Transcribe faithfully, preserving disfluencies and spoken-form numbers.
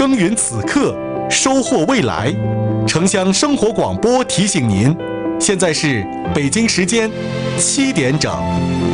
耕耘此刻，收获未来。城乡生活广播提醒您，现在是北京时间七点整。